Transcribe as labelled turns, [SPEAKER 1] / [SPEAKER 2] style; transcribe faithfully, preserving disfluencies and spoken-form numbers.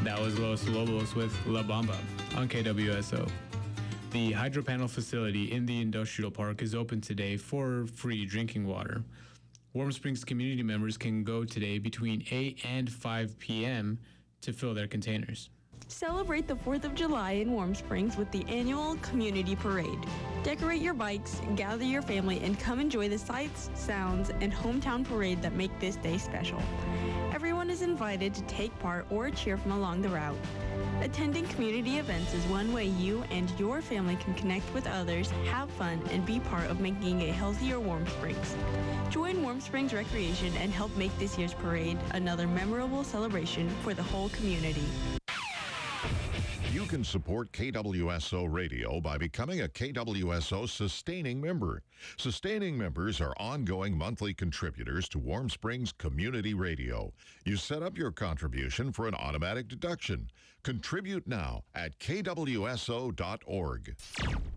[SPEAKER 1] That was Los Lobos with La Bamba on K W S O. The hydro panel facility in the industrial park is open today for free drinking water. Warm Springs community members can go today between eight and five p.m. to fill their containers.
[SPEAKER 2] Celebrate the fourth of July in Warm Springs with the annual Community Parade. Decorate your bikes, gather your family, and come enjoy the sights, sounds, and hometown parade that make this day special. Everyone is invited to take part or cheer from along the route. Attending community events is one way you and your family can connect with others, have fun, and be part of making a healthier Warm Springs. Join Warm Springs Recreation and help make this year's parade another memorable celebration for the whole community.
[SPEAKER 3] You can support K W S O Radio by becoming a K W S O Sustaining Member. Sustaining members are ongoing monthly contributors to Warm Springs Community Radio. You set up your contribution for an automatic deduction. Contribute now at K W S O dot org.